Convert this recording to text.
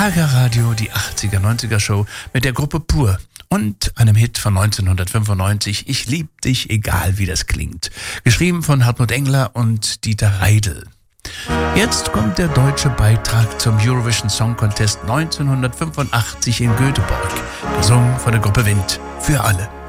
Schlager Radio, die 80er, 90er Show mit der Gruppe Pur und einem Hit von 1995, Ich lieb dich, egal wie das klingt. Geschrieben von Hartmut Engler und Dieter Reidl. Jetzt kommt der deutsche Beitrag zum Eurovision Song Contest 1985 in Göteborg. Gesungen von der Gruppe Wind. Für alle.